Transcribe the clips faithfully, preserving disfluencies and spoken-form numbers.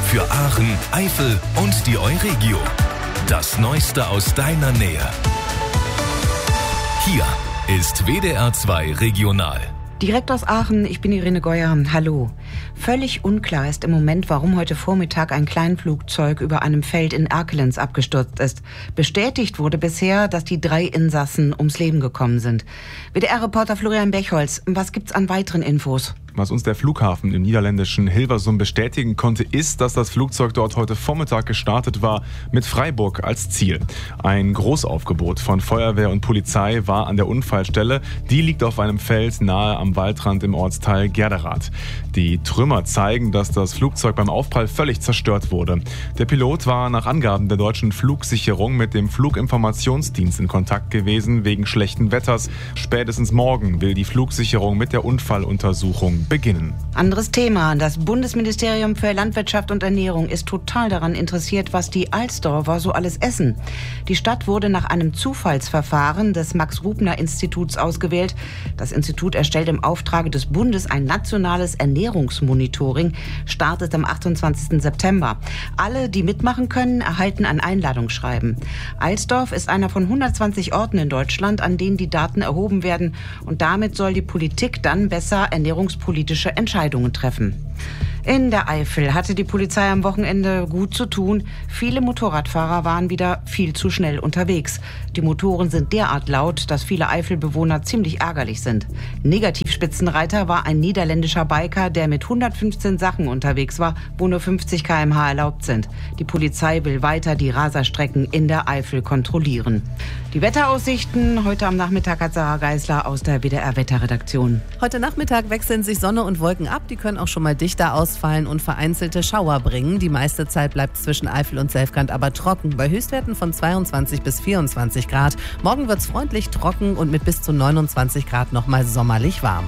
Für Aachen, Eifel und die Euregio. Das Neueste aus deiner Nähe. Hier ist W D R zwei Regional. Direkt aus Aachen, ich bin Irene Geuer. Hallo. Völlig unklar ist im Moment, warum heute Vormittag ein Kleinflugzeug über einem Feld in Erkelenz abgestürzt ist. Bestätigt wurde bisher, dass die drei Insassen ums Leben gekommen sind. W D R-Reporter Florian Bechholz, was gibt's an weiteren Infos? Was uns der Flughafen im niederländischen Hilversum bestätigen konnte, ist, dass das Flugzeug dort heute Vormittag gestartet war, mit Freiburg als Ziel. Ein Großaufgebot von Feuerwehr und Polizei war an der Unfallstelle. Die liegt auf einem Feld nahe am Waldrand im Ortsteil Gerderath. Die Trümmer zeigen, dass das Flugzeug beim Aufprall völlig zerstört wurde. Der Pilot war nach Angaben der deutschen Flugsicherung mit dem Fluginformationsdienst in Kontakt gewesen wegen schlechten Wetters. Spätestens morgen will die Flugsicherung mit der Unfalluntersuchung beginnen. Anderes Thema. Das Bundesministerium für Landwirtschaft und Ernährung ist total daran interessiert, was die Alsdorfer so alles essen. Die Stadt wurde nach einem Zufallsverfahren des Max-Rubner-Instituts ausgewählt. Das Institut erstellt im Auftrage des Bundes ein nationales Ernährungsmonitoring, startet am achtundzwanzigsten September. Alle, die mitmachen können, erhalten ein Einladungsschreiben. Alsdorf ist einer von hundertzwanzig Orten in Deutschland, an denen die Daten erhoben werden. Und damit soll die Politik dann besser ernährungspolitische Entscheidungen treffen. In der Eifel hatte die Polizei am Wochenende gut zu tun. Viele Motorradfahrer waren wieder viel zu schnell unterwegs. Die Motoren sind derart laut, dass viele Eifelbewohner ziemlich ärgerlich sind. Negativspitzenreiter war ein niederländischer Biker, der mit hundertfünfzehn Sachen unterwegs war, wo nur fünfzig Kilometer pro Stunde erlaubt sind. Die Polizei will weiter die Raserstrecken in der Eifel kontrollieren. Die Wetteraussichten. Heute am Nachmittag hat Sarah Geisler aus der W D R-Wetterredaktion. Heute Nachmittag wechseln sich Sonne und Wolken ab. Die können auch schon mal dichter ausfallen und vereinzelte Schauer bringen. Die meiste Zeit bleibt zwischen Eifel und Selfkant aber trocken. Bei Höchstwerten von zweiundzwanzig bis vierundzwanzig Grad. Morgen wird's freundlich trocken und mit bis zu neunundzwanzig Grad nochmal sommerlich warm.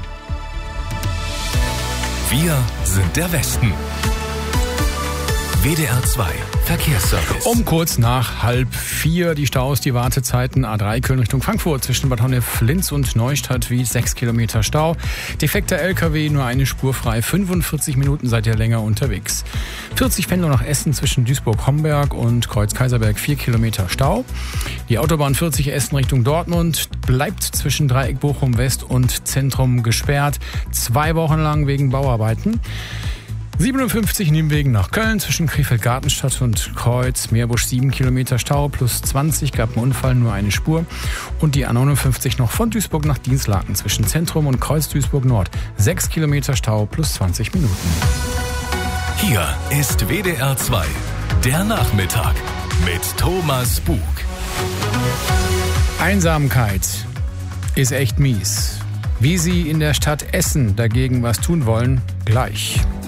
Wir sind der Westen. W D R zwei Verkehrsservice. Um kurz nach halb vier die Staus, die Wartezeiten A drei Köln Richtung Frankfurt zwischen Bad Honnef, Linz und Neustadt wie sechs Kilometer Stau. Defekter L K W, nur eine Spur frei, fünfundvierzig Minuten seid ihr länger unterwegs. vierzig Pendler nach Essen zwischen Duisburg-Homberg und Kreuz-Kaiserberg, vier Kilometer Stau. Die Autobahn vierzig Essen Richtung Dortmund bleibt zwischen Dreieck Bochum West und Zentrum gesperrt. Zwei Wochen lang wegen Bauarbeiten. siebenundfünfzig Nienwegen nach Köln zwischen Krefeld-Gartenstadt und Kreuz, Meerbusch sieben Kilometer Stau, plus zwanzig, gab einen Unfall, nur eine Spur. Und die A neunundfünfzig noch von Duisburg nach Dinslaken zwischen Zentrum und Kreuz Duisburg Nord, sechs Kilometer Stau, plus zwanzig Minuten. Hier ist W D R zwei, der Nachmittag mit Thomas Bug. Einsamkeit ist echt mies. Wie Sie in der Stadt Essen dagegen was tun wollen, gleich.